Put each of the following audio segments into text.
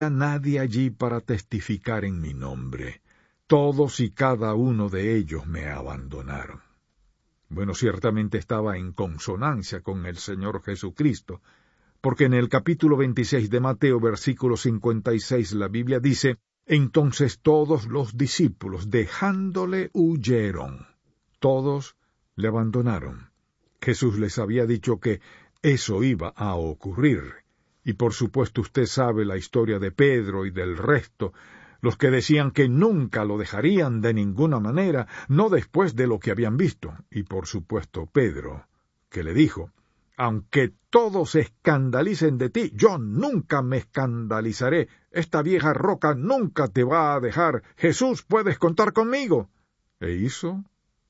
nadie allí para testificar en mi nombre. Todos y cada uno de ellos me abandonaron. Bueno, ciertamente estaba en consonancia con el Señor Jesucristo, porque en el capítulo 26 de Mateo, versículo 56, la Biblia dice: entonces todos los discípulos, dejándole, huyeron. Todos le abandonaron. Jesús les había dicho que eso iba a ocurrir. Y por supuesto usted sabe la historia de Pedro y del resto, los que decían que nunca lo dejarían de ninguna manera, no después de lo que habían visto. Y por supuesto Pedro, que le dijo: aunque todos se escandalicen de ti, yo nunca me escandalizaré. Esta vieja roca nunca te va a dejar. Jesús, puedes contar conmigo. E hizo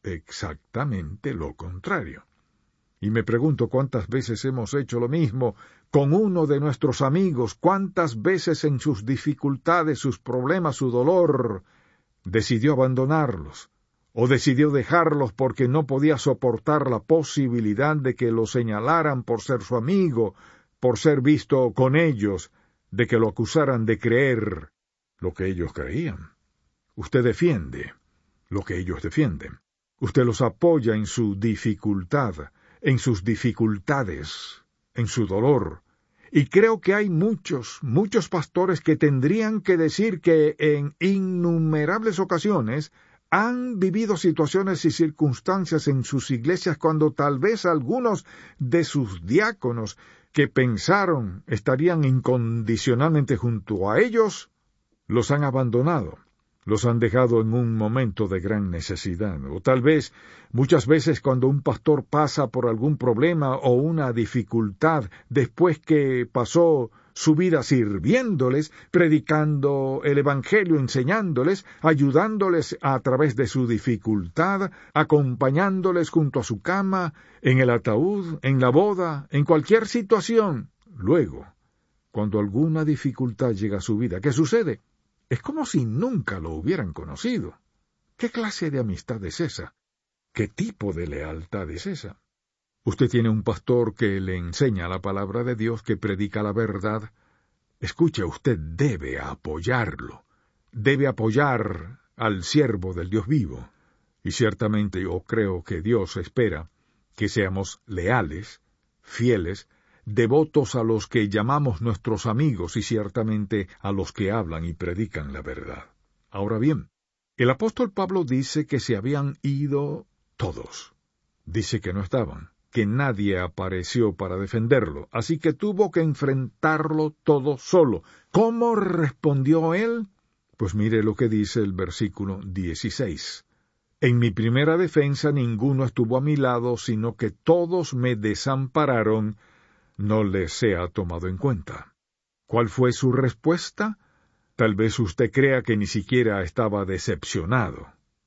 exactamente lo contrario. Y me pregunto cuántas veces hemos hecho lo mismo con uno de nuestros amigos, cuántas veces en sus dificultades, sus problemas, su dolor, decidió abandonarlos, o decidió dejarlos porque no podía soportar la posibilidad de que lo señalaran por ser su amigo, por ser visto con ellos, de que lo acusaran de creer lo que ellos creían. Usted defiende lo que ellos defienden. Usted los apoya en su dificultad, en sus dificultades, en su dolor. Y creo que hay muchos pastores que tendrían que decir que en innumerables ocasiones han vivido situaciones y circunstancias en sus iglesias cuando tal vez algunos de sus diáconos que pensaron estarían incondicionalmente junto a ellos, los han abandonado. Los han dejado en un momento de gran necesidad. O tal vez, muchas veces cuando un pastor pasa por algún problema o una dificultad, después que pasó su vida sirviéndoles, predicando el Evangelio, enseñándoles, ayudándoles a través de su dificultad, acompañándoles junto a su cama, en el ataúd, en la boda, en cualquier situación. Luego, cuando alguna dificultad llega a su vida, ¿qué sucede? Es como si nunca lo hubieran conocido. ¿Qué clase de amistad es esa? ¿Qué tipo de lealtad es esa? Usted tiene un pastor que le enseña la palabra de Dios, que predica la verdad. Escuche, usted debe apoyarlo. Debe apoyar al siervo del Dios vivo. Y ciertamente yo creo que Dios espera que seamos leales, fieles, devotos a los que llamamos nuestros amigos y ciertamente a los que hablan y predican la verdad. Ahora bien, el apóstol Pablo dice que se habían ido todos. Dice que no estaban, que nadie apareció para defenderlo, así que tuvo que enfrentarlo todo solo. ¿Cómo respondió él? Pues mire lo que dice el versículo 16. En mi primera defensa ninguno estuvo a mi lado, sino que todos me desampararon. No les sea tomado en cuenta. ¿Cuál fue su respuesta? Tal vez usted crea que ni siquiera estaba decepcionado.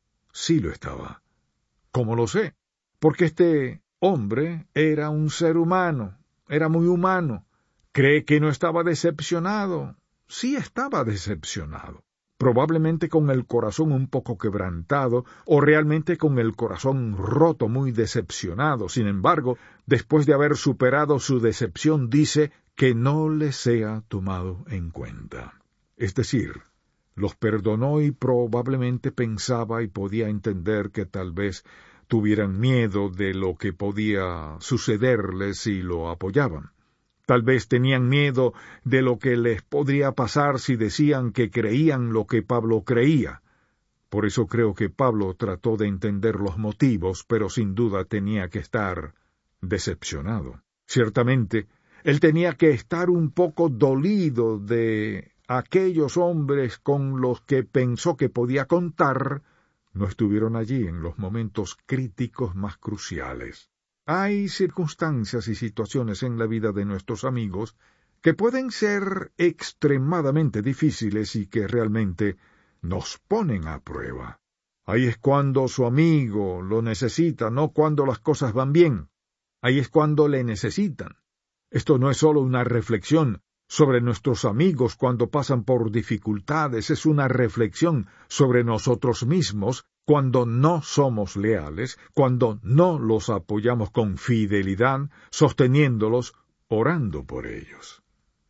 Sí lo estaba. ¿Cómo lo sé? Porque este hombre era un ser humano, era muy humano. ¿Cree que no estaba decepcionado? Sí estaba decepcionado. Probablemente con el corazón un poco quebrantado, o realmente con el corazón roto, muy decepcionado. Sin embargo, después de haber superado su decepción, dice que no le sea tomado en cuenta. Es decir, los perdonó y probablemente pensaba y podía entender que tal vez tuvieran miedo de lo que podía sucederles si lo apoyaban. Tal vez tenían miedo de lo que les podría pasar si decían que creían lo que Pablo creía. Por eso creo que Pablo trató de entender los motivos, pero sin duda tenía que estar decepcionado. Ciertamente, él tenía que estar un poco dolido de aquellos hombres con los que pensó que podía contar, no estuvieron allí en los momentos críticos más cruciales. Hay circunstancias y situaciones en la vida de nuestros amigos que pueden ser extremadamente difíciles y que realmente nos ponen a prueba. Ahí es cuando su amigo lo necesita, no cuando las cosas van bien. Ahí es cuando le necesitan. Esto no es solo una reflexión sobre nuestros amigos cuando pasan por dificultades, es una reflexión sobre nosotros mismos cuando no somos leales, cuando no los apoyamos con fidelidad, sosteniéndolos, orando por ellos.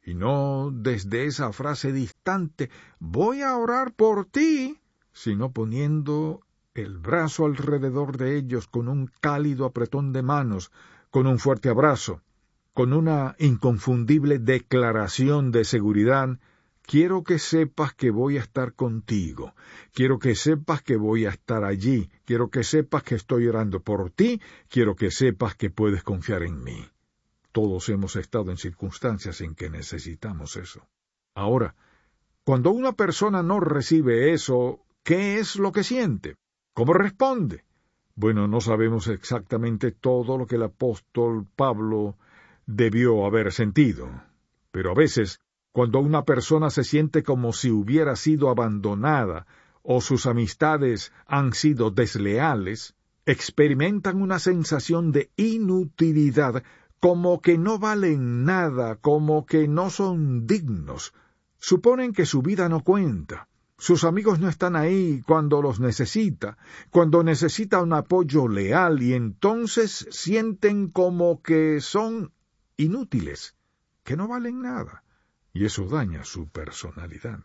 y no desde esa frase distante, voy a orar por ti, sino poniendo el brazo alrededor de ellos con un cálido apretón de manos, con un fuerte abrazo, con una inconfundible declaración de seguridad. Quiero que sepas que voy a estar contigo, quiero que sepas que voy a estar allí, quiero que sepas que estoy orando por ti, quiero que sepas que puedes confiar en mí. Todos hemos estado en circunstancias en que necesitamos eso. Ahora, cuando una persona no recibe eso, ¿qué es lo que siente? ¿Cómo responde? Bueno, no sabemos exactamente todo lo que el apóstol Pablo debió haber sentido, pero a veces, cuando una persona se siente como si hubiera sido abandonada o sus amistades han sido desleales, experimentan una sensación de inutilidad, como que no valen nada, como que no son dignos. Suponen que su vida no cuenta. Sus amigos no están ahí cuando los necesita, cuando necesita un apoyo leal, y entonces sienten como que son inútiles, que no valen nada. Y eso daña su personalidad.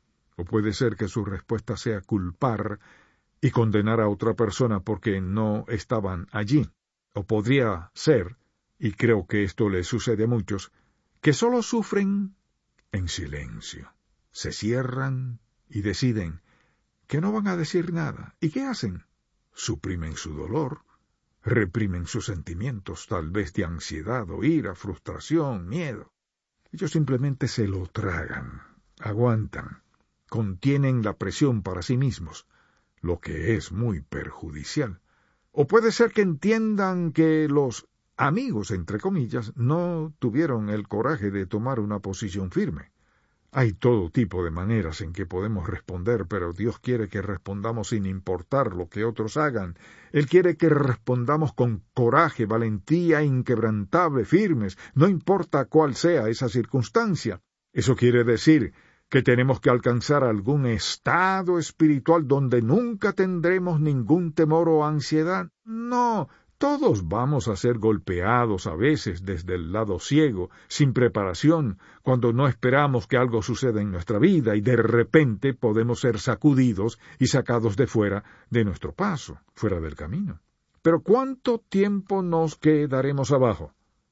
O puede ser que su respuesta sea culpar y condenar a otra persona porque no estaban allí. O podría ser, y creo que esto le sucede a muchos, que solo sufren en silencio. Se cierran y deciden que no van a decir nada. ¿Y qué hacen? Suprimen su dolor, reprimen sus sentimientos, tal vez de ansiedad o ira, frustración, miedo. Ellos simplemente se lo tragan, aguantan, contienen la presión para sí mismos, lo que es muy perjudicial. O puede ser que entiendan que los amigos, entre comillas, no tuvieron el coraje de tomar una posición firme. Hay todo tipo de maneras en que podemos responder, pero Dios quiere que respondamos sin importar lo que otros hagan. Él quiere que respondamos con coraje, valentía, inquebrantable, firmes, no importa cuál sea esa circunstancia. Eso quiere decir que tenemos que alcanzar algún estado espiritual donde nunca tendremos ningún temor o ansiedad. No. Todos vamos a ser golpeados a veces desde el lado ciego, sin preparación, cuando no esperamos que algo suceda en nuestra vida y de repente podemos ser sacudidos y sacados de fuera de nuestro paso, fuera del camino. Pero ¿cuánto tiempo nos quedaremos abajo?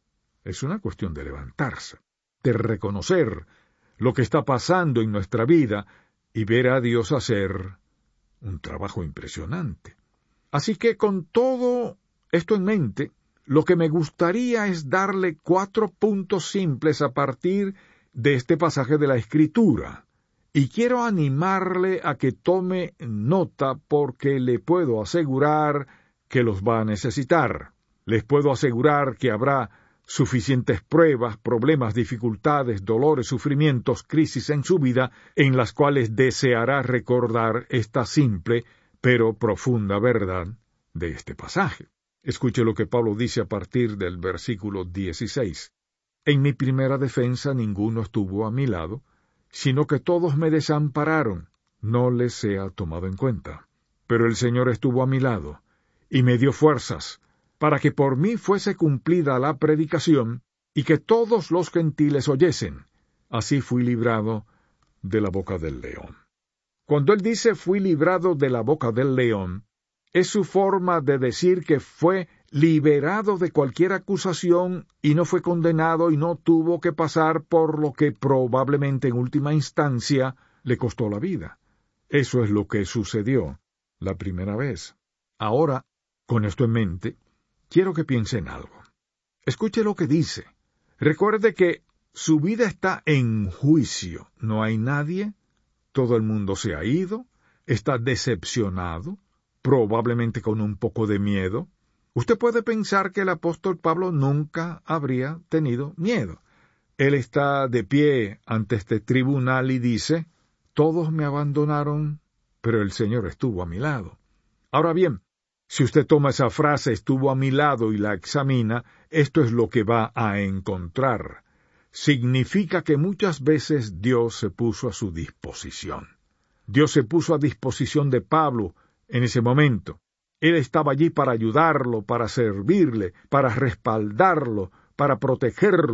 Es una cuestión de levantarse, de reconocer lo que está pasando en nuestra vida y ver a Dios hacer un trabajo impresionante. Así que con todo esto en mente, lo que me gustaría es darle 4 puntos simples a partir de este pasaje de la Escritura. Y quiero animarle a que tome nota porque le puedo asegurar que los va a necesitar. Les puedo asegurar que habrá suficientes pruebas, problemas, dificultades, dolores, sufrimientos, crisis en su vida en las cuales deseará recordar esta simple pero profunda verdad de este pasaje. Escuche lo que Pablo dice a partir del versículo 16. En mi primera defensa ninguno estuvo a mi lado, sino que todos me desampararon, no les sea tomado en cuenta. Pero el Señor estuvo a mi lado, y me dio fuerzas, para que por mí fuese cumplida la predicación, y que todos los gentiles oyesen. Así fui librado de la boca del león. Cuando él dice fui librado de la boca del león, es su forma de decir que fue liberado de cualquier acusación y no fue condenado y no tuvo que pasar por lo que probablemente en última instancia le costó la vida. Eso es lo que sucedió la primera vez. Ahora, con esto en mente, quiero que piense en algo. Escuche lo que dice. Recuerde que su vida está en juicio. No hay nadie, todo el mundo se ha ido, está decepcionado, probablemente con un poco de miedo. Usted puede pensar que el apóstol Pablo nunca habría tenido miedo. Él está de pie ante este tribunal y dice, todos me abandonaron, pero el Señor estuvo a mi lado. Ahora bien, si usted toma esa frase, estuvo a mi lado, y la examina, esto es lo que va a encontrar. Significa que muchas veces Dios se puso a su disposición. Dios se puso a disposición de Pablo en ese momento. Él estaba allí para ayudarlo, para servirle, para respaldarlo, para protegerlo,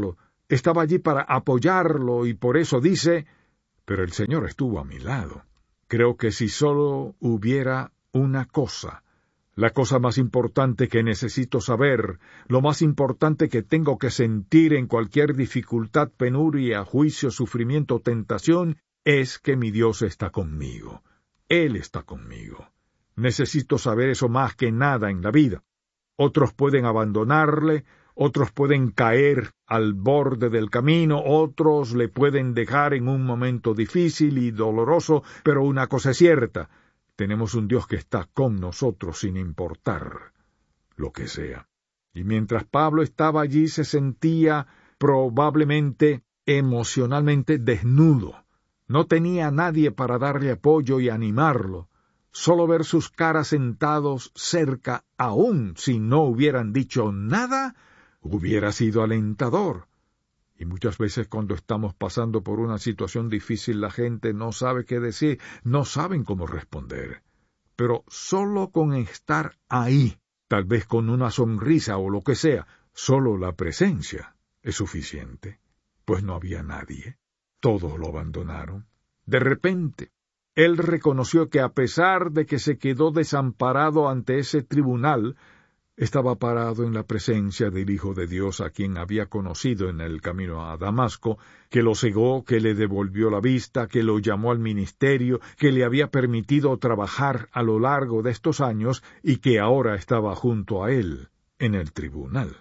estaba allí para apoyarlo y por eso dice, pero el Señor estuvo a mi lado. Creo que si solo hubiera una cosa, la cosa más importante que necesito saber, lo más importante que tengo que sentir en cualquier dificultad, penuria, juicio, sufrimiento o tentación, es que mi Dios está conmigo. Él está conmigo. Necesito saber eso más que nada en la vida. Otros pueden abandonarle, otros pueden caer al borde del camino, otros le pueden dejar en un momento difícil y doloroso, pero una cosa es cierta, tenemos un Dios que está con nosotros sin importar lo que sea. Y mientras Pablo estaba allí se sentía probablemente emocionalmente desnudo. No tenía a nadie para darle apoyo y animarlo. Solo ver sus caras sentados cerca, aun si no hubieran dicho nada, hubiera sido alentador. Y muchas veces cuando estamos pasando por una situación difícil la gente no sabe qué decir, no saben cómo responder. Pero solo con estar ahí, tal vez con una sonrisa o lo que sea, solo la presencia es suficiente. Pues no había nadie. Todos lo abandonaron. De repente, él reconoció que a pesar de que se quedó desamparado ante ese tribunal, estaba parado en la presencia del Hijo de Dios a quien había conocido en el camino a Damasco, que lo cegó, que le devolvió la vista, que lo llamó al ministerio, que le había permitido trabajar a lo largo de estos años y que ahora estaba junto a él en el tribunal.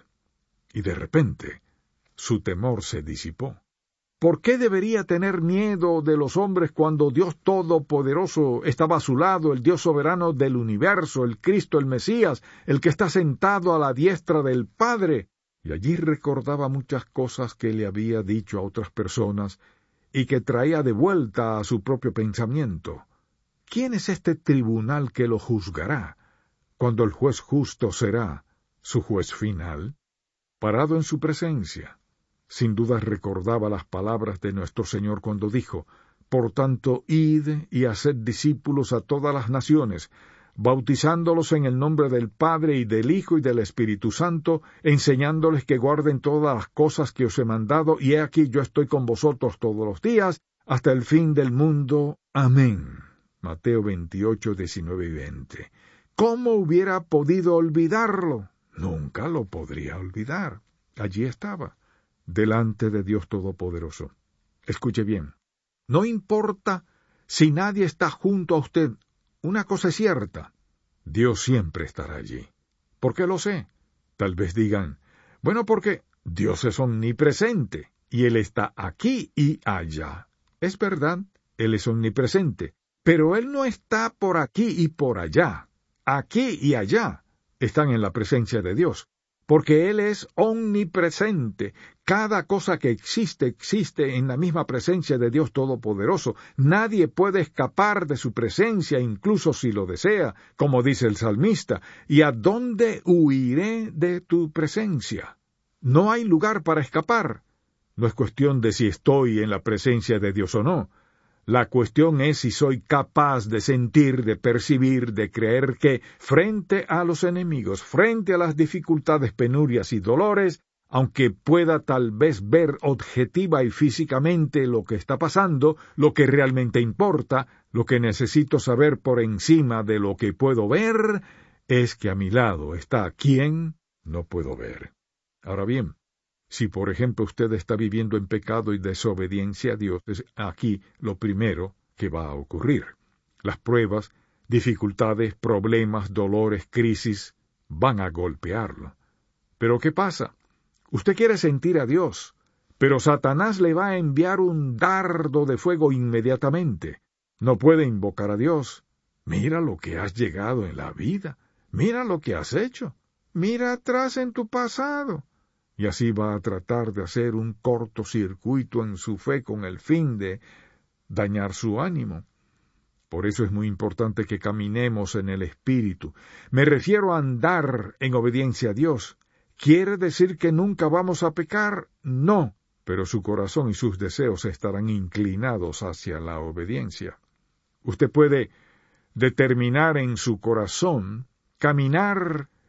Y de repente, su temor se disipó. ¿Por qué debería tener miedo de los hombres cuando Dios Todopoderoso estaba a su lado, el Dios soberano del universo, el Cristo, el Mesías, el que está sentado a la diestra del Padre? Y allí recordaba muchas cosas que le había dicho a otras personas y que traía de vuelta a su propio pensamiento. ¿Quién es este tribunal que lo juzgará, cuando el juez justo será su juez final? Parado en su presencia, sin duda recordaba las palabras de nuestro Señor cuando dijo, «Por tanto, id y haced discípulos a todas las naciones, bautizándolos en el nombre del Padre y del Hijo y del Espíritu Santo, enseñándoles que guarden todas las cosas que os he mandado, y he aquí yo estoy con vosotros todos los días, hasta el fin del mundo. Amén». Mateo 28, 19 y 20. ¿Cómo hubiera podido olvidarlo? Nunca lo podría olvidar. Allí estaba, delante de Dios Todopoderoso. Escuche bien. No importa si nadie está junto a usted. Una cosa es cierta. Dios siempre estará allí. ¿Por qué lo sé? Tal vez digan, bueno, porque Dios es omnipresente y Él está aquí y allá. Es verdad, Él es omnipresente, pero Él no está por aquí y por allá. Aquí y allá están en la presencia de Dios. Porque Él es omnipresente. Cada cosa que existe en la misma presencia de Dios Todopoderoso. Nadie puede escapar de su presencia, incluso si lo desea, como dice el salmista. ¿Y a dónde huiré de tu presencia? No hay lugar para escapar. No es cuestión de si estoy en la presencia de Dios o no. La cuestión es si soy capaz de sentir, de percibir, de creer que, frente a los enemigos, frente a las dificultades, penurias y dolores, aunque pueda tal vez ver objetiva y físicamente lo que está pasando, lo que realmente importa, lo que necesito saber por encima de lo que puedo ver, es que a mi lado está quien no puedo ver. Ahora bien, si, por ejemplo, usted está viviendo en pecado y desobediencia a Dios, es aquí lo primero que va a ocurrir. Las pruebas, dificultades, problemas, dolores, crisis, van a golpearlo. ¿Pero qué pasa? Usted quiere sentir a Dios, pero Satanás le va a enviar un dardo de fuego inmediatamente. No puede invocar a Dios. Mira lo que has llegado en la vida. Mira lo que has hecho. Mira atrás en tu pasado. Y así va a tratar de hacer un cortocircuito en su fe con el fin de dañar su ánimo. Por eso es muy importante que caminemos en el Espíritu. Me refiero a andar en obediencia a Dios. ¿Quiere decir que nunca vamos a pecar? No, pero su corazón y sus deseos estarán inclinados hacia la obediencia. Usted puede determinar en su corazón caminar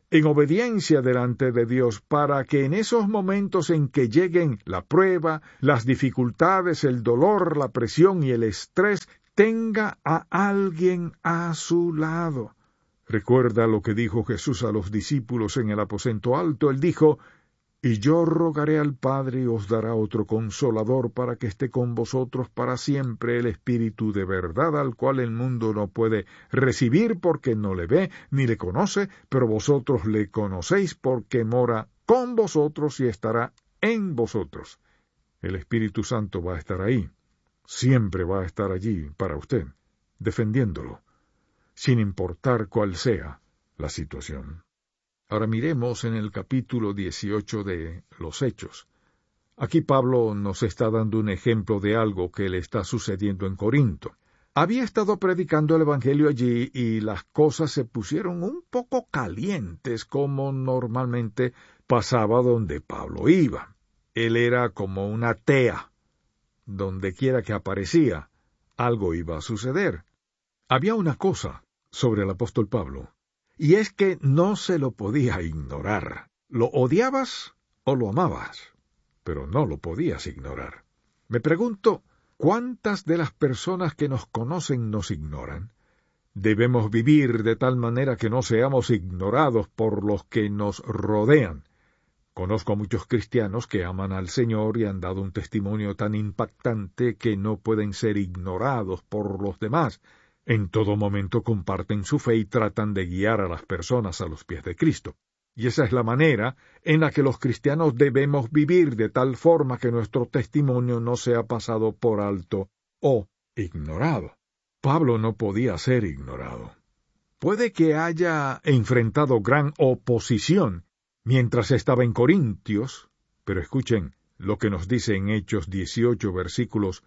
en obediencia delante de Dios, para que en esos momentos en que lleguen la prueba, las dificultades, el dolor, la presión y el estrés, tenga a alguien a su lado. Recuerda lo que dijo Jesús a los discípulos en el aposento alto. Él dijo: «Y yo rogaré al Padre y os dará otro Consolador para que esté con vosotros para siempre, el Espíritu de verdad, al cual el mundo no puede recibir porque no le ve ni le conoce, pero vosotros le conocéis porque mora con vosotros y estará en vosotros». El Espíritu Santo va a estar ahí, siempre va a estar allí para usted, defendiéndolo, sin importar cuál sea la situación. Ahora miremos en el capítulo 18 de los Hechos. Aquí Pablo nos está dando un ejemplo de algo que le está sucediendo en Corinto. Había estado predicando el Evangelio allí y las cosas se pusieron un poco calientes, como normalmente pasaba donde Pablo iba. Él era como una tea. Donde quiera que aparecía, algo iba a suceder. Había una cosa sobre el apóstol Pablo, y es que no se lo podía ignorar. Lo odiabas o lo amabas, pero no lo podías ignorar. Me pregunto, ¿cuántas de las personas que nos conocen nos ignoran? Debemos vivir de tal manera que no seamos ignorados por los que nos rodean. Conozco a muchos cristianos que aman al Señor y han dado un testimonio tan impactante que no pueden ser ignorados por los demás. En todo momento comparten su fe y tratan de guiar a las personas a los pies de Cristo. Y esa es la manera en la que los cristianos debemos vivir, de tal forma que nuestro testimonio no sea pasado por alto o ignorado. Pablo no podía ser ignorado. Puede que haya enfrentado gran oposición mientras estaba en Corintios, pero escuchen lo que nos dice en Hechos 18, versículos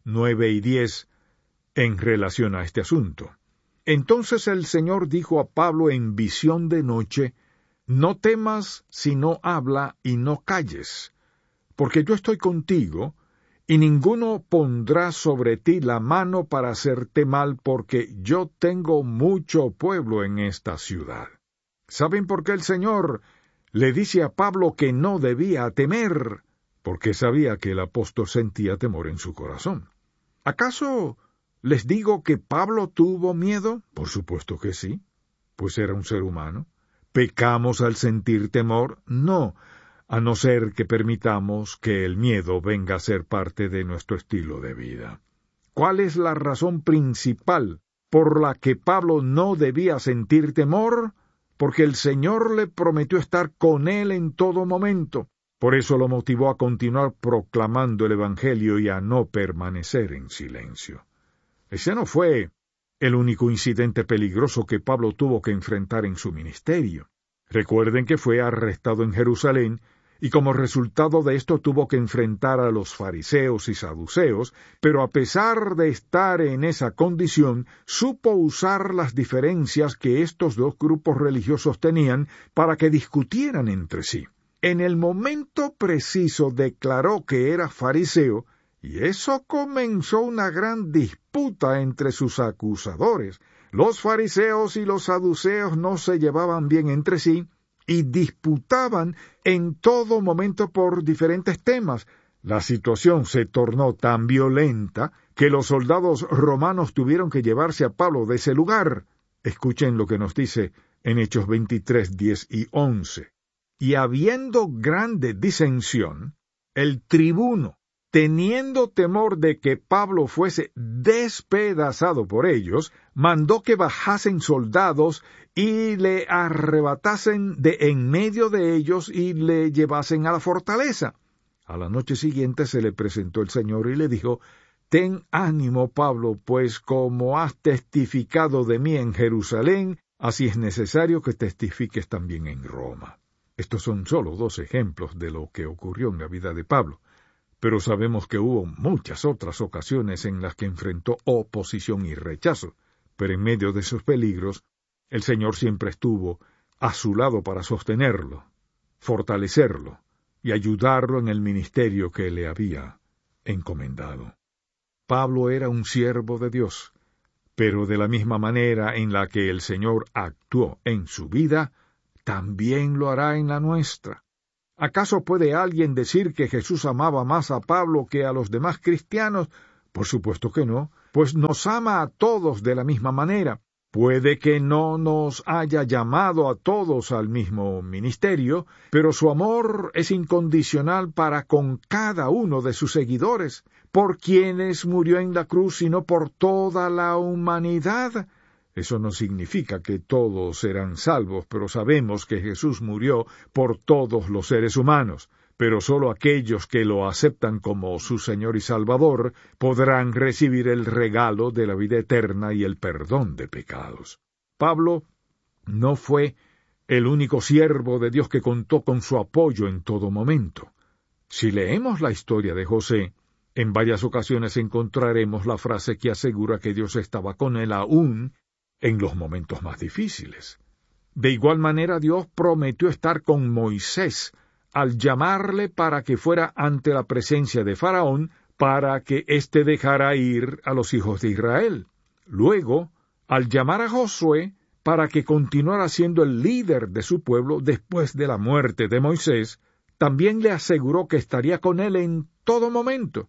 9 y 10, en relación a este asunto. Entonces el Señor dijo a Pablo en visión de noche: «No temas, sino habla y no calles, porque yo estoy contigo, y ninguno pondrá sobre ti la mano para hacerte mal, porque yo tengo mucho pueblo en esta ciudad». ¿Saben por qué el Señor le dice a Pablo que no debía temer? Porque sabía que el apóstol sentía temor en su corazón. ¿Acaso les digo que Pablo tuvo miedo? Por supuesto que sí, pues era un ser humano. ¿Pecamos al sentir temor? No, a no ser que permitamos que el miedo venga a ser parte de nuestro estilo de vida. ¿Cuál es la razón principal por la que Pablo no debía sentir temor? Porque el Señor le prometió estar con él en todo momento. Por eso lo motivó a continuar proclamando el Evangelio y a no permanecer en silencio. Ese no fue el único incidente peligroso que Pablo tuvo que enfrentar en su ministerio. Recuerden que fue arrestado en Jerusalén y como resultado de esto tuvo que enfrentar a los fariseos y saduceos, pero a pesar de estar en esa condición, supo usar las diferencias que estos dos grupos religiosos tenían para que discutieran entre sí. En el momento preciso declaró que era fariseo, y eso comenzó una gran disputa entre sus acusadores. Los fariseos y los saduceos no se llevaban bien entre sí y disputaban en todo momento por diferentes temas. La situación se tornó tan violenta que los soldados romanos tuvieron que llevarse a Pablo de ese lugar. Escuchen lo que nos dice en Hechos 23, 10 y 11. Y habiendo grande disensión, el tribuno, teniendo temor de que Pablo fuese despedazado por ellos, mandó que bajasen soldados y le arrebatasen de en medio de ellos y le llevasen a la fortaleza. A la noche siguiente se le presentó el Señor y le dijo: «Ten ánimo, Pablo, pues como has testificado de mí en Jerusalén, así es necesario que testifiques también en Roma». Estos son solo 2 ejemplos de lo que ocurrió en la vida de Pablo. Pero sabemos que hubo muchas otras ocasiones en las que enfrentó oposición y rechazo, pero en medio de esos peligros, el Señor siempre estuvo a su lado para sostenerlo, fortalecerlo y ayudarlo en el ministerio que le había encomendado. Pablo era un siervo de Dios, pero de la misma manera en la que el Señor actuó en su vida, también lo hará en la nuestra. ¿Acaso puede alguien decir que Jesús amaba más a Pablo que a los demás cristianos? Por supuesto que no, pues nos ama a todos de la misma manera. Puede que no nos haya llamado a todos al mismo ministerio, pero su amor es incondicional para con cada uno de sus seguidores, por quienes murió en la cruz, sino por toda la humanidad. Eso no significa que todos serán salvos, pero sabemos que Jesús murió por todos los seres humanos. Pero sólo aquellos que lo aceptan como su Señor y Salvador podrán recibir el regalo de la vida eterna y el perdón de pecados. Pablo no fue el único siervo de Dios que contó con su apoyo en todo momento. Si leemos la historia de José, en varias ocasiones encontraremos la frase que asegura que Dios estaba con él aún en los momentos más difíciles. De igual manera, Dios prometió estar con Moisés al llamarle para que fuera ante la presencia de Faraón, para que éste dejara ir a los hijos de Israel. Luego, al llamar a Josué para que continuara siendo el líder de su pueblo después de la muerte de Moisés, también le aseguró que estaría con él en todo momento.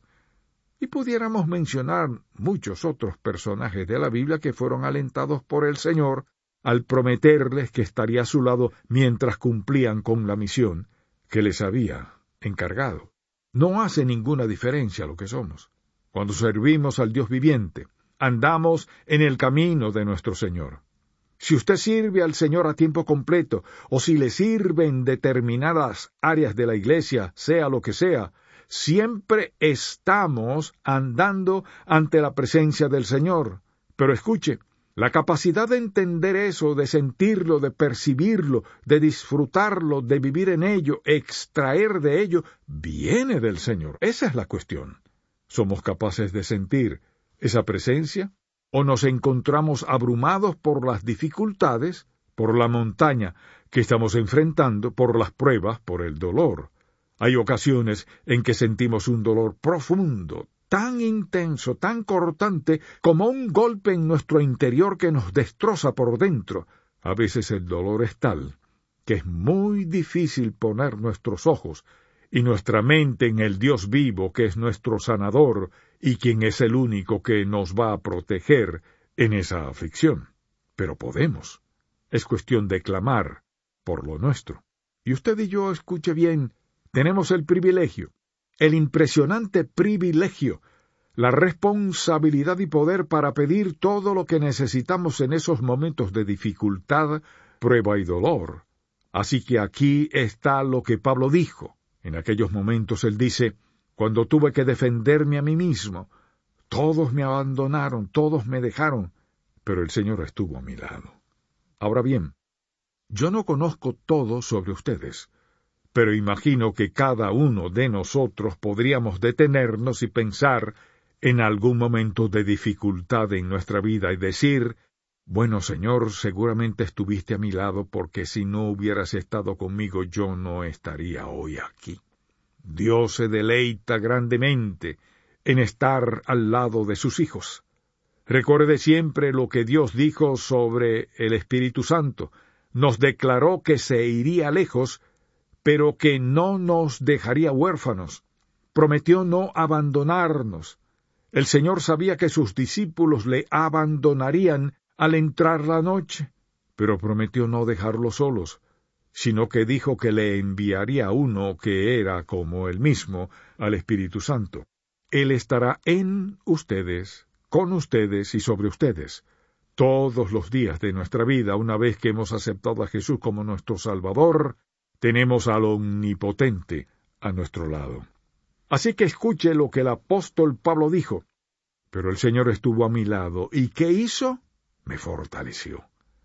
Y pudiéramos mencionar muchos otros personajes de la Biblia que fueron alentados por el Señor al prometerles que estaría a su lado mientras cumplían con la misión que les había encargado. No hace ninguna diferencia lo que somos. Cuando servimos al Dios viviente, andamos en el camino de nuestro Señor. Si usted sirve al Señor a tiempo completo, o si le sirve en determinadas áreas de la iglesia, sea lo que sea, siempre estamos andando ante la presencia del Señor. Pero escuche, la capacidad de entender eso, de sentirlo, de percibirlo, de disfrutarlo, de vivir en ello, extraer de ello, viene del Señor. Esa es la cuestión. ¿Somos capaces de sentir esa presencia? ¿O nos encontramos abrumados por las dificultades, por la montaña que estamos enfrentando, por las pruebas, por el dolor? Hay ocasiones en que sentimos un dolor profundo, tan intenso, tan cortante, como un golpe en nuestro interior que nos destroza por dentro. A veces el dolor es tal que es muy difícil poner nuestros ojos y nuestra mente en el Dios vivo, que es nuestro sanador y quien es el único que nos va a proteger en esa aflicción. Pero podemos. Es cuestión de clamar por lo nuestro. Y usted y yo, escuche bien, tenemos el privilegio, el impresionante privilegio, la responsabilidad y poder para pedir todo lo que necesitamos en esos momentos de dificultad, prueba y dolor. Así que aquí está lo que Pablo dijo. En aquellos momentos él dice, cuando tuve que defenderme a mí mismo, todos me abandonaron, todos me dejaron, pero el Señor estuvo a mi lado. Ahora bien, yo no conozco todo sobre ustedes, pero imagino que cada uno de nosotros podríamos detenernos y pensar en algún momento de dificultad en nuestra vida y decir, bueno, Señor, seguramente estuviste a mi lado porque si no hubieras estado conmigo yo no estaría hoy aquí. Dios se deleita grandemente en estar al lado de sus hijos. Recuerde siempre lo que Dios dijo sobre el Espíritu Santo. Nos declaró que se iría lejos, pero que no nos dejaría huérfanos. Prometió no abandonarnos. El Señor sabía que sus discípulos le abandonarían al entrar la noche, pero prometió no dejarlos solos, sino que dijo que le enviaría uno que era como él mismo, al Espíritu Santo. Él estará en ustedes, con ustedes y sobre ustedes, todos los días de nuestra vida. Una vez que hemos aceptado a Jesús como nuestro Salvador, tenemos al Omnipotente a nuestro lado. Así que escuche lo que el apóstol Pablo dijo. Pero el Señor estuvo a mi lado, ¿y qué hizo? Me fortaleció.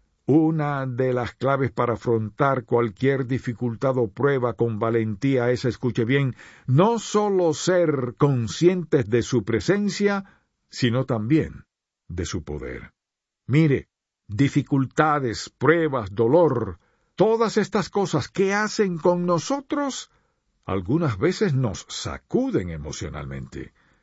Una de las claves para afrontar cualquier dificultad o prueba con valentía es, escuche bien, no solo ser conscientes de su presencia, sino también de su poder. Mire, dificultades, pruebas, dolor, todas estas cosas, ¿qué hacen con nosotros? Algunas veces nos sacuden emocionalmente.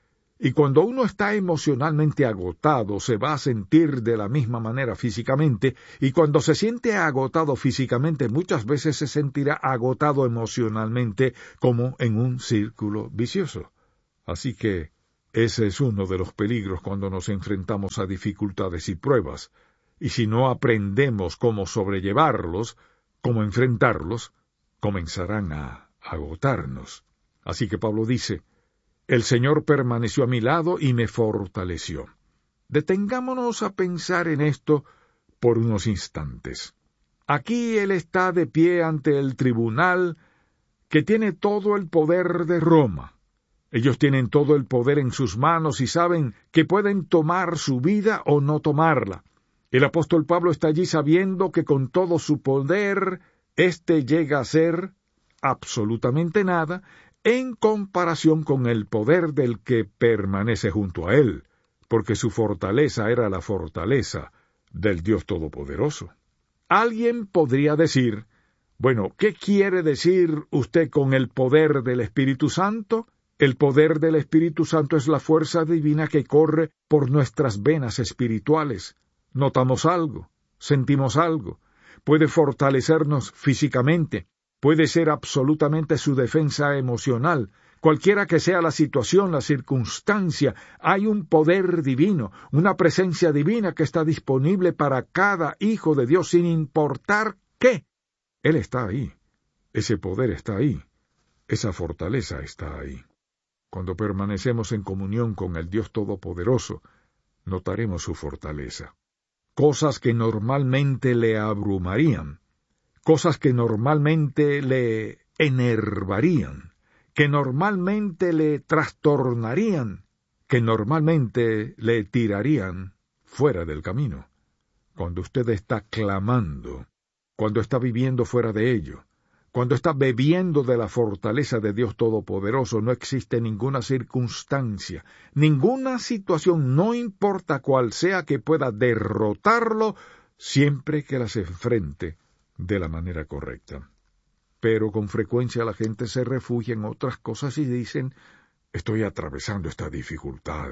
Y cuando uno está emocionalmente agotado, se va a sentir de la misma manera físicamente, y cuando se siente agotado físicamente, muchas veces se sentirá agotado emocionalmente, como en un círculo vicioso. Así que ese es uno de los peligros cuando nos enfrentamos a dificultades y pruebas, y si no aprendemos cómo sobrellevarlos, cómo enfrentarlos, comenzarán a agotarnos. Así que Pablo dice: el Señor permaneció a mi lado y me fortaleció. Detengámonos a pensar en esto por unos instantes. Aquí él está de pie ante el tribunal que tiene todo el poder de Roma. Ellos tienen todo el poder en sus manos y saben que pueden tomar su vida o no tomarla. El apóstol Pablo está allí sabiendo que con todo su poder, éste llega a ser absolutamente nada en comparación con el poder del que permanece junto a él, porque su fortaleza era la fortaleza del Dios Todopoderoso. Alguien podría decir: bueno, ¿qué quiere decir usted con el poder del Espíritu Santo? El poder del Espíritu Santo es la fuerza divina que corre por nuestras venas espirituales. Notamos algo, sentimos algo, puede fortalecernos físicamente, puede ser absolutamente su defensa emocional. Cualquiera que sea la situación, la circunstancia, hay un poder divino, una presencia divina que está disponible para cada hijo de Dios sin importar qué. Él está ahí, ese poder está ahí, esa fortaleza está ahí. Cuando permanecemos en comunión con el Dios Todopoderoso, notaremos su fortaleza. Cosas que normalmente le abrumarían, cosas que normalmente le enervarían, que normalmente le trastornarían, que normalmente le tirarían fuera del camino. Cuando usted está clamando, cuando está viviendo fuera de ello, cuando está bebiendo de la fortaleza de Dios Todopoderoso, no existe ninguna circunstancia, ninguna situación, no importa cuál sea, que pueda derrotarlo siempre que las enfrente de la manera correcta. Pero con frecuencia la gente se refugia en otras cosas y dicen: estoy atravesando esta dificultad,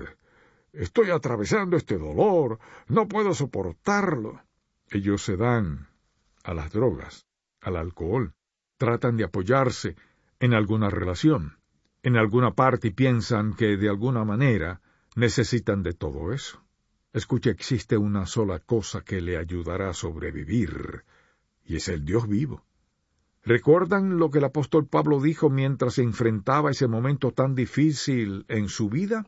estoy atravesando este dolor, no puedo soportarlo. Ellos se dan a las drogas, al alcohol, tratan de apoyarse en alguna relación, en alguna parte, y piensan que de alguna manera necesitan de todo eso. Escuche, existe una sola cosa que le ayudará a sobrevivir, y es el Dios vivo. ¿Recuerdan lo que el apóstol Pablo dijo mientras se enfrentaba ese momento tan difícil en su vida?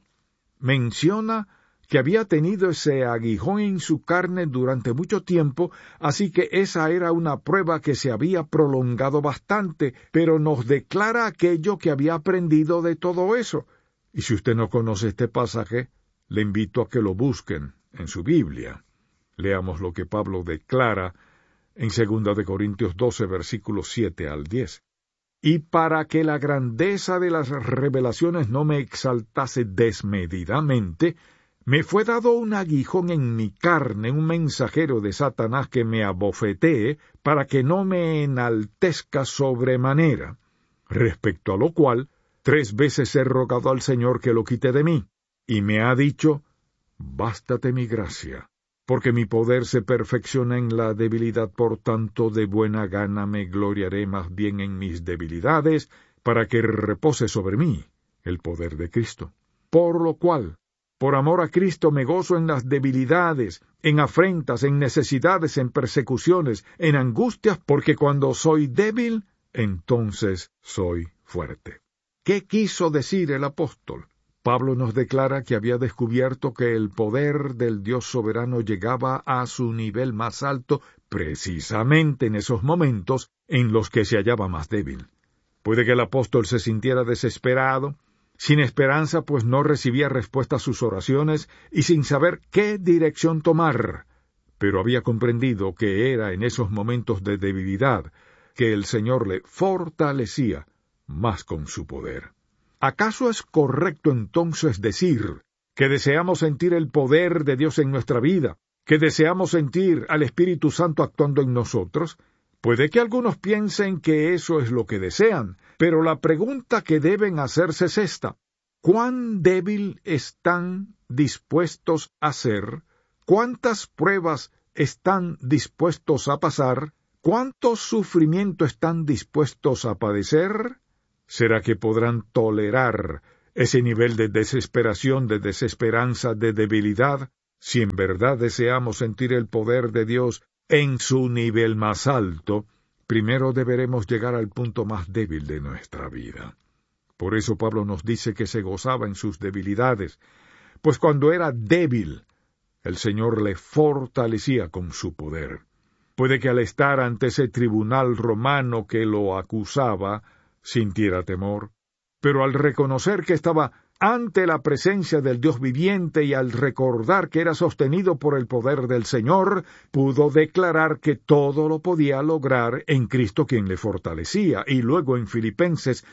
Menciona que había tenido ese aguijón en su carne durante mucho tiempo, así que esa era una prueba que se había prolongado bastante, pero nos declara aquello que había aprendido de todo eso. Y si usted no conoce este pasaje, le invito a que lo busquen en su Biblia. Leamos lo que Pablo declara en 2 de Corintios 12, versículos 7 al 10. Y para que la grandeza de las revelaciones no me exaltase desmedidamente, me fue dado un aguijón en mi carne, un mensajero de Satanás que me abofetee, para que no me enaltezca sobremanera. Respecto a lo cual, 3 veces he rogado al Señor que lo quite de mí, y me ha dicho: bástate mi gracia, porque mi poder se perfecciona en la debilidad, por tanto de buena gana me gloriaré más bien en mis debilidades, para que repose sobre mí el poder de Cristo. Por lo cual, por amor a Cristo me gozo en las debilidades, en afrentas, en necesidades, en persecuciones, en angustias, porque cuando soy débil, entonces soy fuerte. ¿Qué quiso decir el apóstol? Pablo nos declara que había descubierto que el poder del Dios soberano llegaba a su nivel más alto precisamente en esos momentos en los que se hallaba más débil. Puede que el apóstol se sintiera desesperado, sin esperanza, pues no recibía respuesta a sus oraciones y sin saber qué dirección tomar, pero había comprendido que era en esos momentos de debilidad que el Señor le fortalecía más con su poder. ¿Acaso es correcto entonces decir que deseamos sentir el poder de Dios en nuestra vida, que deseamos sentir al Espíritu Santo actuando en nosotros? Puede que algunos piensen que eso es lo que desean, pero la pregunta que deben hacerse es esta: cuán débil están dispuestos a ser, cuántas pruebas están dispuestos a pasar, cuánto sufrimiento están dispuestos a padecer. ¿Será que podrán tolerar ese nivel de desesperación, de desesperanza, de debilidad? Si en verdad deseamos sentir el poder de Dios en su nivel más alto, primero deberemos llegar al punto más débil de nuestra vida. Por eso Pablo nos dice que se gozaba en sus debilidades, pues cuando era débil, el Señor le fortalecía con su poder. Puede que al estar ante ese tribunal romano que lo acusaba, sintiera temor, pero al reconocer que estaba ante la presencia del Dios viviente y al recordar que era sostenido por el poder del Señor, pudo declarar que todo lo podía lograr en Cristo quien le fortalecía. Y luego en Filipenses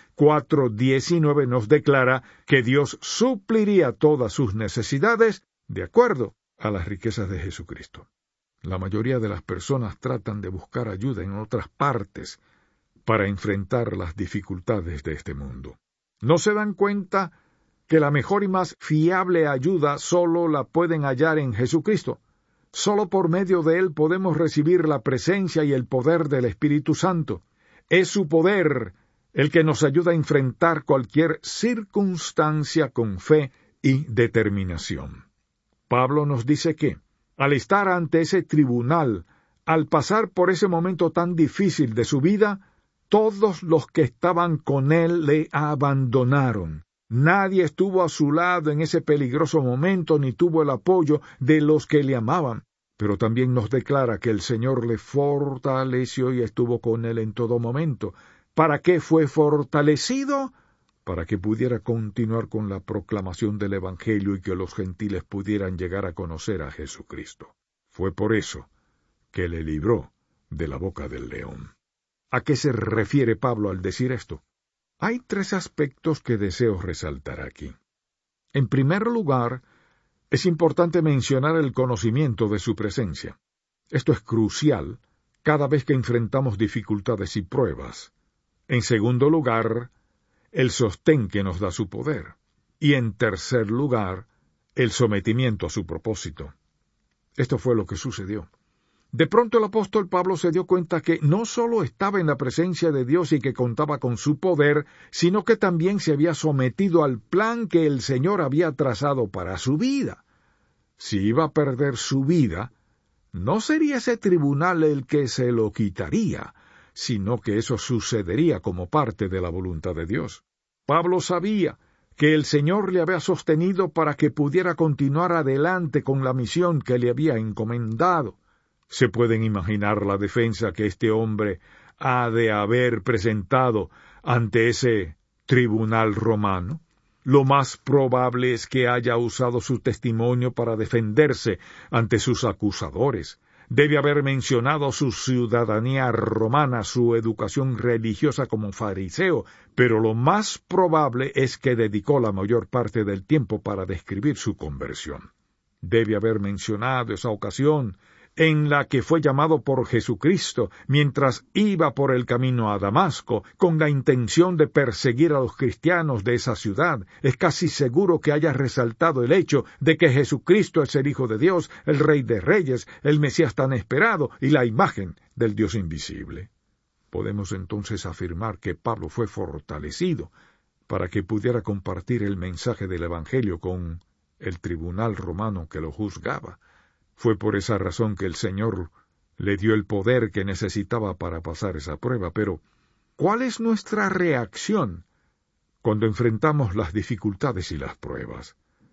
4:19 nos declara que Dios supliría todas sus necesidades de acuerdo a las riquezas de Jesucristo. La mayoría de las personas tratan de buscar ayuda en otras partes para enfrentar las dificultades de este mundo. No se dan cuenta que la mejor y más fiable ayuda solo la pueden hallar en Jesucristo. Solo por medio de Él podemos recibir la presencia y el poder del Espíritu Santo. Es su poder el que nos ayuda a enfrentar cualquier circunstancia con fe y determinación. Pablo nos dice que, al estar ante ese tribunal, al pasar por ese momento tan difícil de su vida, todos los que estaban con él le abandonaron. Nadie estuvo a su lado en ese peligroso momento ni tuvo el apoyo de los que le amaban. Pero también nos declara que el Señor le fortaleció y estuvo con él en todo momento. ¿Para qué fue fortalecido? Para que pudiera continuar con la proclamación del Evangelio y que los gentiles pudieran llegar a conocer a Jesucristo. Fue por eso que le libró de la boca del león. ¿A qué se refiere Pablo al decir esto? Hay 3 aspectos que deseo resaltar aquí. En primer lugar, es importante mencionar el conocimiento de su presencia. Esto es crucial cada vez que enfrentamos dificultades y pruebas. En segundo lugar, el sostén que nos da su poder. Y en tercer lugar, el sometimiento a su propósito. Esto fue lo que sucedió. De pronto el apóstol Pablo se dio cuenta que no solo estaba en la presencia de Dios y que contaba con su poder, sino que también se había sometido al plan que el Señor había trazado para su vida. Si iba a perder su vida, no sería ese tribunal el que se lo quitaría, sino que eso sucedería como parte de la voluntad de Dios. Pablo sabía que el Señor le había sostenido para que pudiera continuar adelante con la misión que le había encomendado. ¿Se pueden imaginar la defensa que este hombre ha de haber presentado ante ese tribunal romano? Lo más probable es que haya usado su testimonio para defenderse ante sus acusadores. Debe haber mencionado su ciudadanía romana, su educación religiosa como fariseo, pero lo más probable es que dedicó la mayor parte del tiempo para describir su conversión. Debe haber mencionado esa ocasión en la que fue llamado por Jesucristo mientras iba por el camino a Damasco con la intención de perseguir a los cristianos de esa ciudad. Es casi seguro que haya resaltado el hecho de que Jesucristo es el Hijo de Dios, el Rey de Reyes, el Mesías tan esperado y la imagen del Dios invisible. Podemos entonces afirmar que Pablo fue fortalecido para que pudiera compartir el mensaje del Evangelio con el tribunal romano que lo juzgaba. Fue por esa razón que el Señor le dio el poder que necesitaba para pasar esa prueba. Pero, ¿cuál es nuestra reacción cuando enfrentamos las dificultades y las pruebas?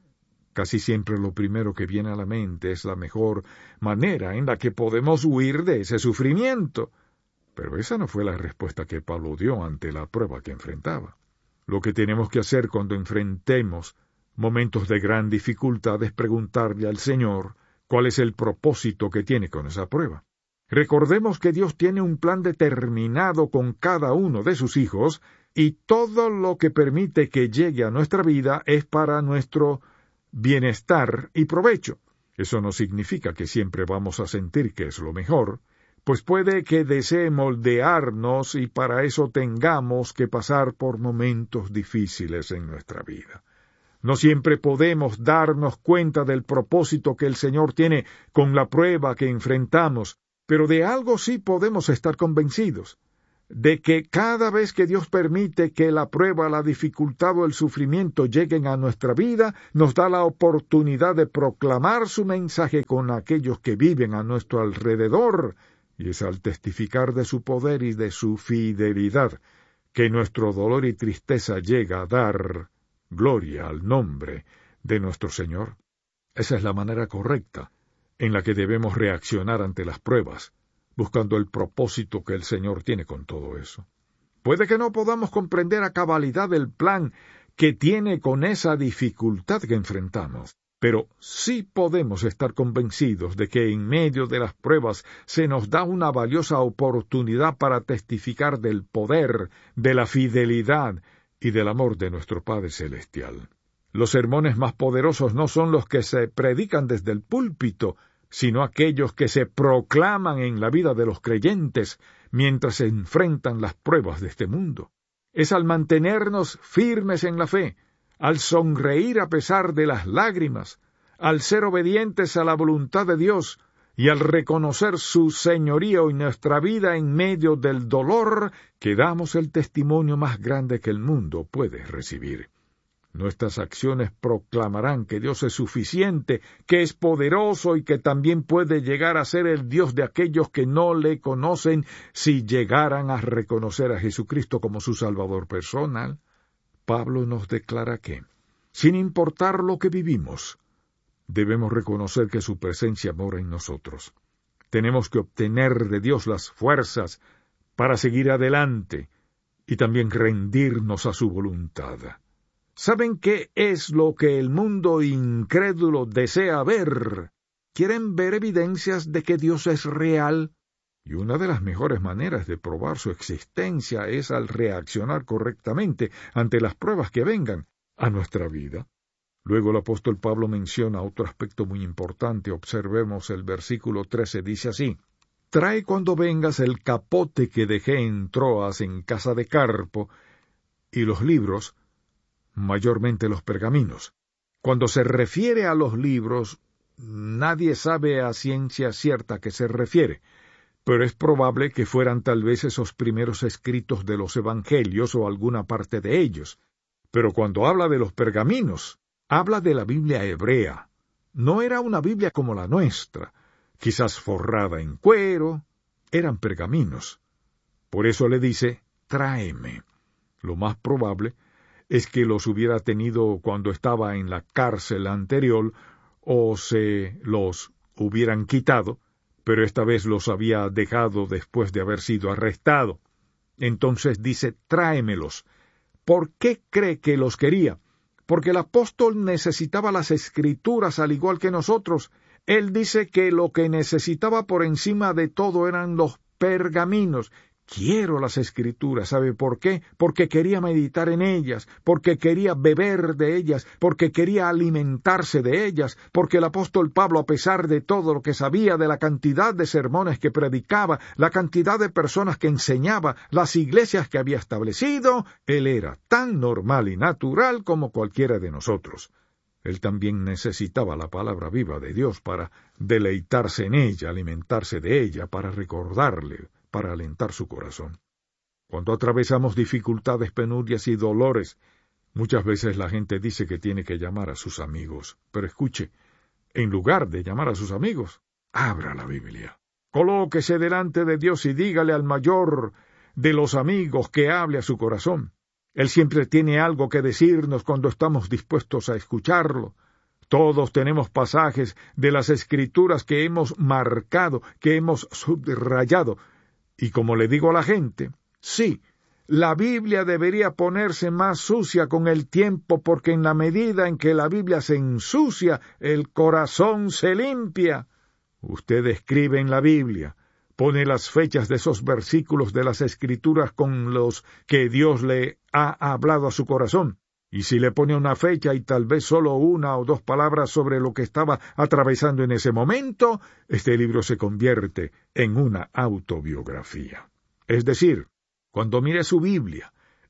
Casi siempre lo primero que viene a la mente es la mejor manera en la que podemos huir de ese sufrimiento. Pero esa no fue la respuesta que Pablo dio ante la prueba que enfrentaba. Lo que tenemos que hacer cuando enfrentemos momentos de gran dificultad es preguntarle al Señor ¿cuál es el propósito que tiene con esa prueba? Recordemos que Dios tiene un plan determinado con cada uno de sus hijos y todo lo que permite que llegue a nuestra vida es para nuestro bienestar y provecho. Eso no significa que siempre vamos a sentir que es lo mejor, pues puede que desee moldearnos y para eso tengamos que pasar por momentos difíciles en nuestra vida. No siempre podemos darnos cuenta del propósito que el Señor tiene con la prueba que enfrentamos, pero de algo sí podemos estar convencidos, de que cada vez que Dios permite que la prueba, la dificultad o el sufrimiento lleguen a nuestra vida, nos da la oportunidad de proclamar su mensaje con aquellos que viven a nuestro alrededor, y es al testificar de su poder y de su fidelidad que nuestro dolor y tristeza llega a dar gloria al nombre de nuestro Señor. Esa es la manera correcta en la que debemos reaccionar ante las pruebas, buscando el propósito que el Señor tiene con todo eso. Puede que no podamos comprender a cabalidad el plan que tiene con esa dificultad que enfrentamos, pero sí podemos estar convencidos de que en medio de las pruebas se nos da una valiosa oportunidad para testificar del poder, de la fidelidad y del amor de nuestro Padre Celestial. Los sermones más poderosos no son los que se predican desde el púlpito, sino aquellos que se proclaman en la vida de los creyentes mientras se enfrentan las pruebas de este mundo. Es al mantenernos firmes en la fe, al sonreír a pesar de las lágrimas, al ser obedientes a la voluntad de Dios y al reconocer su señorío en nuestra vida en medio del dolor, que damos el testimonio más grande que el mundo puede recibir. Nuestras acciones proclamarán que Dios es suficiente, que es poderoso y que también puede llegar a ser el Dios de aquellos que no le conocen si llegaran a reconocer a Jesucristo como su Salvador personal. Pablo nos declara que, sin importar lo que vivimos, debemos reconocer que su presencia mora en nosotros. Tenemos que obtener de Dios las fuerzas para seguir adelante y también rendirnos a su voluntad. ¿Saben qué es lo que el mundo incrédulo desea ver? Quieren ver evidencias de que Dios es real. Y una de las mejores maneras de probar su existencia es al reaccionar correctamente ante las pruebas que vengan a nuestra vida. Luego el apóstol Pablo menciona otro aspecto muy importante. Observemos el versículo 13, dice así: «Trae cuando vengas el capote que dejé en Troas en casa de Carpo, y los libros, mayormente los pergaminos». Cuando se refiere a los libros, nadie sabe a ciencia cierta a qué se refiere, pero es probable que fueran tal vez esos primeros escritos de los evangelios o alguna parte de ellos. Pero cuando habla de los pergaminos, habla de la Biblia hebrea. No era una Biblia como la nuestra, quizás forrada en cuero, eran pergaminos. Por eso le dice, tráeme. Lo más probable es que los hubiera tenido cuando estaba en la cárcel anterior, o se los hubieran quitado, pero esta vez los había dejado después de haber sido arrestado. Entonces dice, tráemelos. ¿Por qué cree que los quería? Porque el apóstol necesitaba las Escrituras al igual que nosotros. Él dice que lo que necesitaba por encima de todo eran los pergaminos. Quiero las Escrituras. ¿Sabe por qué? Porque quería meditar en ellas, porque quería beber de ellas, porque quería alimentarse de ellas, porque el apóstol Pablo, a pesar de todo lo que sabía de la cantidad de sermones que predicaba, la cantidad de personas que enseñaba, las iglesias que había establecido, él era tan normal y natural como cualquiera de nosotros. Él también necesitaba la palabra viva de Dios para deleitarse en ella, alimentarse de ella, para recordarle, para alentar su corazón. Cuando atravesamos dificultades, penurias y dolores, muchas veces la gente dice que tiene que llamar a sus amigos. Pero escuche, en lugar de llamar a sus amigos, abra la Biblia. Colóquese delante de Dios y dígale al mayor de los amigos que hable a su corazón. Él siempre tiene algo que decirnos cuando estamos dispuestos a escucharlo. Todos tenemos pasajes de las Escrituras que hemos marcado, que hemos subrayado. Y como le digo a la gente, sí, la Biblia debería ponerse más sucia con el tiempo, porque en la medida en que la Biblia se ensucia, el corazón se limpia. Usted escribe en la Biblia, pone las fechas de esos versículos de las Escrituras con los que Dios le ha hablado a su corazón. Y si le pone una fecha y tal vez solo una o dos palabras sobre lo que estaba atravesando en ese momento, este libro se convierte en una autobiografía. Es decir, cuando mire su Biblia,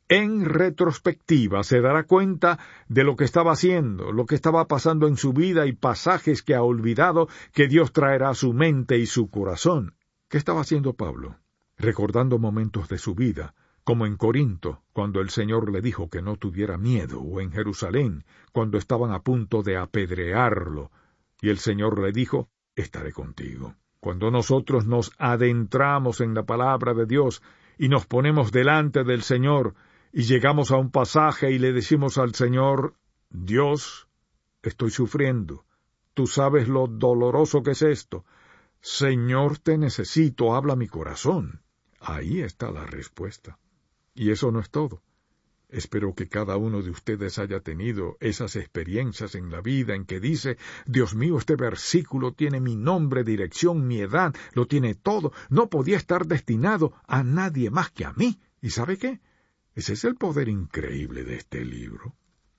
En retrospectiva se dará cuenta de lo que estaba haciendo, lo que estaba pasando en su vida y pasajes que ha olvidado que Dios traerá a su mente y su corazón. ¿Qué estaba haciendo Pablo? Recordando momentos de su vida, como en Corinto, cuando el Señor le dijo que no tuviera miedo, o en Jerusalén, cuando estaban a punto de apedrearlo, y el Señor le dijo, estaré contigo. Cuando nosotros nos adentramos en la palabra de Dios y nos ponemos delante del Señor, y llegamos a un pasaje y le decimos al Señor, Dios, estoy sufriendo, tú sabes lo doloroso que es esto, Señor, te necesito, habla mi corazón. Ahí está la respuesta. Y eso no es todo. Espero que cada uno de ustedes haya tenido esas experiencias en la vida en que dice, Dios mío, este versículo tiene mi nombre, dirección, mi edad, lo tiene todo, no podía estar destinado a nadie más que a mí. ¿Y sabe qué? Ese es el poder increíble de este libro.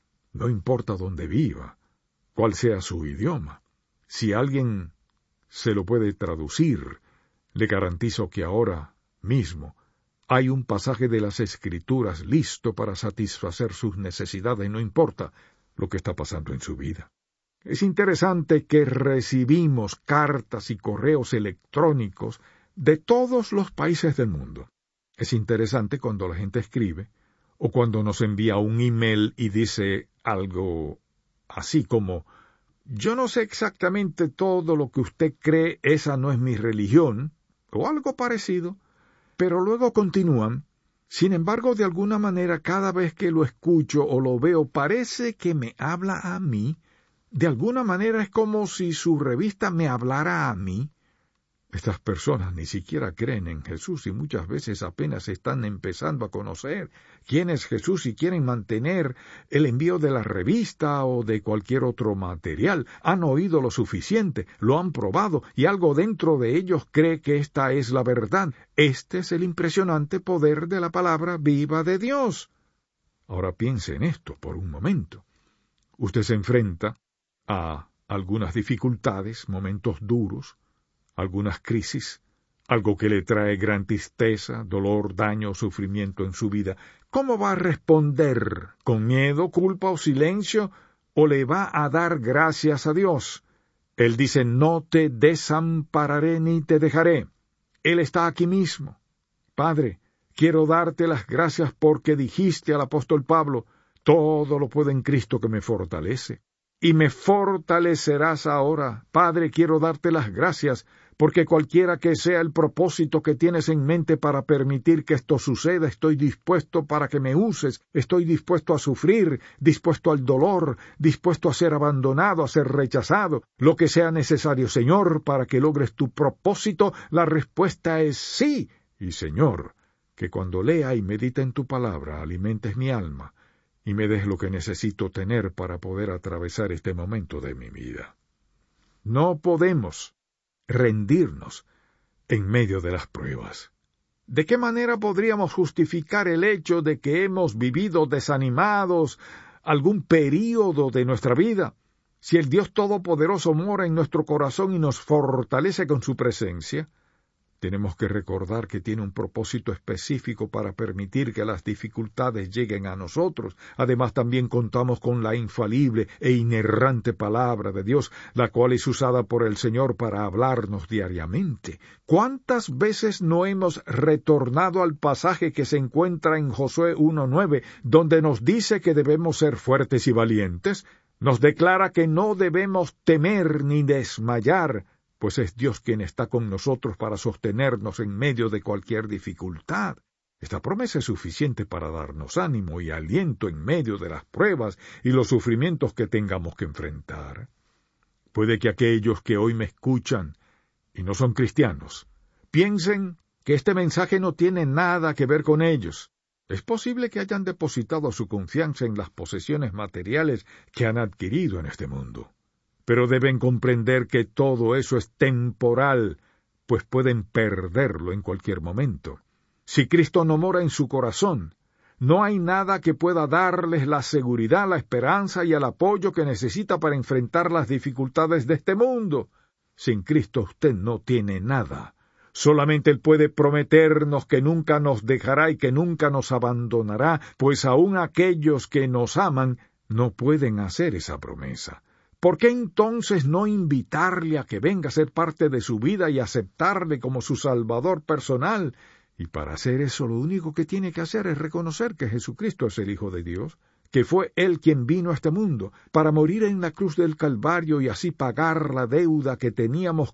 No importa dónde viva, cuál sea su idioma. Si alguien se lo puede traducir, le garantizo que ahora mismo hay un pasaje de las Escrituras listo para satisfacer sus necesidades, no importa lo que está pasando en su vida. Es interesante que recibimos cartas y correos electrónicos de todos los países del mundo. Es interesante cuando la gente escribe, o cuando nos envía un email y dice algo así como, yo no sé exactamente todo lo que usted cree, esa no es mi religión, o algo parecido, pero luego continúan, sin embargo, de alguna manera, cada vez que lo escucho o lo veo, parece que me habla a mí, de alguna manera es como si su revista me hablara a mí. Estas personas ni siquiera creen en Jesús y muchas veces apenas están empezando a conocer quién es Jesús y quieren mantener el envío de la revista o de cualquier otro material. Han oído lo suficiente, lo han probado y algo dentro de ellos cree que esta es la verdad. Este es el impresionante poder de la palabra viva de Dios. Ahora piense en esto por un momento. Usted se enfrenta a algunas dificultades, momentos duros, algunas crisis, algo que le trae gran tristeza, dolor, daño o sufrimiento en su vida. ¿Cómo va a responder? ¿Con miedo, culpa o silencio? ¿O le va a dar gracias a Dios? Él dice, no te desampararé ni te dejaré. Él está aquí mismo. Padre, quiero darte las gracias porque dijiste al apóstol Pablo, todo lo puedo en Cristo que me fortalece. Y me fortalecerás ahora. Padre, quiero darte las gracias, porque cualquiera que sea el propósito que tienes en mente para permitir que esto suceda, estoy dispuesto para que me uses, estoy dispuesto a sufrir, dispuesto al dolor, dispuesto a ser abandonado, a ser rechazado, lo que sea necesario, Señor, para que logres tu propósito. La respuesta es sí. Y Señor, que cuando lea y medite en tu palabra, alimentes mi alma, y me des lo que necesito tener para poder atravesar este momento de mi vida. No podemos rendirnos en medio de las pruebas. ¿De qué manera podríamos justificar el hecho de que hemos vivido desanimados algún período de nuestra vida, si el Dios Todopoderoso mora en nuestro corazón y nos fortalece con su presencia? Tenemos que recordar que tiene un propósito específico para permitir que las dificultades lleguen a nosotros. Además, también contamos con la infalible e inerrante palabra de Dios, la cual es usada por el Señor para hablarnos diariamente. ¿Cuántas veces no hemos retornado al pasaje que se encuentra en Josué 1:9, donde nos dice que debemos ser fuertes y valientes? Nos declara que no debemos temer ni desmayar, pues es Dios quien está con nosotros para sostenernos en medio de cualquier dificultad. Esta promesa es suficiente para darnos ánimo y aliento en medio de las pruebas y los sufrimientos que tengamos que enfrentar. Puede que aquellos que hoy me escuchan y no son cristianos piensen que este mensaje no tiene nada que ver con ellos. Es posible que hayan depositado su confianza en las posesiones materiales que han adquirido en este mundo. Pero deben comprender que todo eso es temporal, pues pueden perderlo en cualquier momento. Si Cristo no mora en su corazón, no hay nada que pueda darles la seguridad, la esperanza y el apoyo que necesita para enfrentar las dificultades de este mundo. Sin Cristo usted no tiene nada. Solamente Él puede prometernos que nunca nos dejará y que nunca nos abandonará, pues aun aquellos que nos aman no pueden hacer esa promesa. ¿Por qué entonces no invitarle a que venga a ser parte de su vida y aceptarle como su Salvador personal? Y para hacer eso, lo único que tiene que hacer es reconocer que Jesucristo es el Hijo de Dios, que fue Él quien vino a este mundo para morir en la cruz del Calvario y así pagar la deuda que teníamos